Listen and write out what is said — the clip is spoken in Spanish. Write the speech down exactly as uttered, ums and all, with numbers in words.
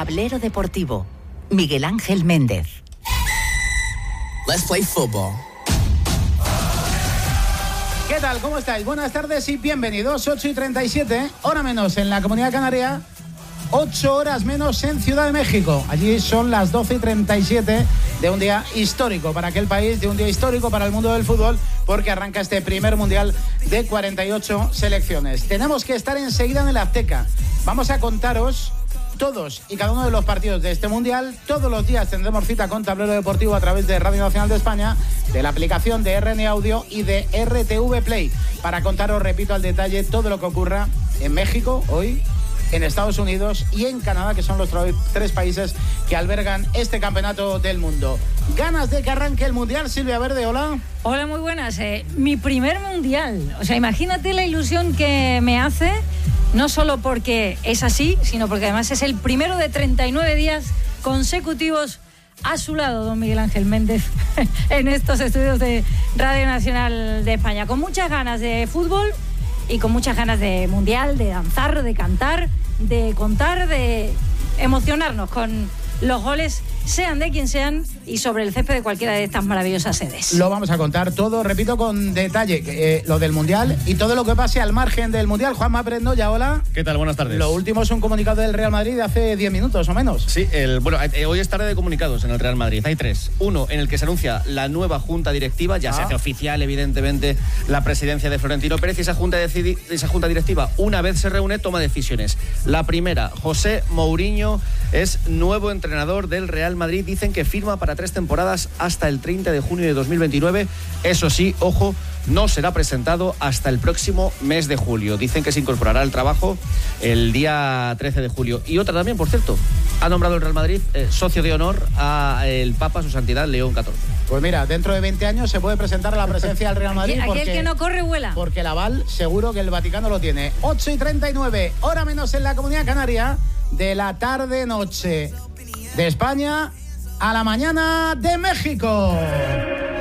Tablero Deportivo. Miguel Ángel Méndez. Let's play football. ¿Qué tal? ¿Cómo estáis? Buenas tardes y bienvenidos. ocho y treinta y siete, hora menos en la Comunidad Canaria, ocho horas menos en Ciudad de México. Allí son las doce y treinta y siete de un día histórico para aquel país, de un día histórico para el mundo del fútbol, porque arranca este primer mundial de cuarenta y ocho selecciones. Tenemos que estar enseguida en el Azteca. Vamos a contaros todos y cada uno de los partidos de este mundial. Todos los días tendremos cita con Tablero Deportivo a través de Radio Nacional de España, de la aplicación de R N Audio y de R T V Play, para contaros, repito, al detalle todo lo que ocurra en México hoy, en Estados Unidos y en Canadá, que son los tres países que albergan este campeonato del mundo. ¿Ganas de que arranque el mundial, Silvia Verde? Hola. Hola, muy buenas. Eh, mi primer mundial. O sea, imagínate la ilusión que me hace, no solo porque es así, sino porque además es el primero de treinta y nueve días consecutivos a su lado, don Miguel Ángel Méndez, en estos estudios de Radio Nacional de España. Con muchas ganas de fútbol y con muchas ganas de mundial, de danzar, de cantar, de contar, de emocionarnos con los goles, sean de quien sean, y sobre el césped de cualquiera de estas maravillosas sedes. Lo vamos a contar todo, repito, con detalle, eh, lo del mundial y todo lo que pase al margen del mundial. Juanma Prendoya, hola. ¿Qué tal? Buenas tardes. Lo último es un comunicado del Real Madrid de hace diez minutos o menos. Sí, el, bueno, eh, hoy es tarde de comunicados en el Real Madrid. Hay tres. Uno, en el que se anuncia la nueva junta directiva. Ya ah. se hace oficial, evidentemente, la presidencia de Florentino Pérez. Y esa junta, decidi, esa junta directiva, una vez se reúne, toma decisiones. La primera, José Mourinho es nuevo entrenador del Real Madrid. Dicen que firma para tres temporadas hasta el treinta de junio de dos mil veintinueve. Eso sí, ojo, no será presentado hasta el próximo mes de julio. Dicen que se incorporará al trabajo el día trece de julio. Y otra también, por cierto, ha nombrado el Real Madrid eh, socio de honor al Papa, su santidad, León catorce. Pues mira, dentro de veinte años se puede presentar a la presidencia del Real Madrid. Aquel, porque, aquel que no corre, vuela. Porque el aval seguro que el Vaticano lo tiene. ocho y treinta y nueve, hora menos en la Comunidad Canaria, de la tarde-noche de España a la mañana de México.